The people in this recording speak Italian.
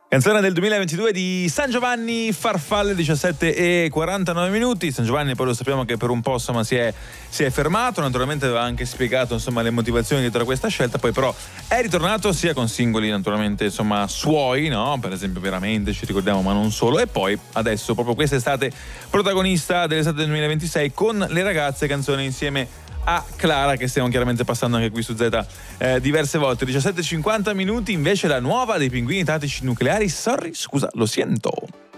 Canzone del 2022 di San Giovanni, Farfalle, 17:49. San Giovanni poi lo sappiamo che per un po' insomma si è fermato, naturalmente aveva anche spiegato insomma le motivazioni dietro a questa scelta, poi però è ritornato sia con singoli naturalmente insomma suoi, no? Per esempio Veramente, ci ricordiamo, ma non solo, e poi adesso proprio quest'estate protagonista dell'estate del 2026 con Le Ragazze, canzone insieme a Clara che stiamo chiaramente passando anche qui su Z diverse volte. 17:50 invece la nuova dei Pinguini Tattici Nucleari, Sorry, scusa, lo siento.